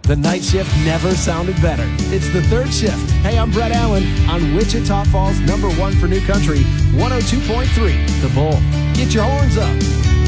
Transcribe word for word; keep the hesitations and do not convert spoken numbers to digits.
The night shift never sounded better. It's the third shift. Hey, I'm Brett Allen on Wichita Falls, number one for New Country, one oh two point three, The Bull. Get your horns up.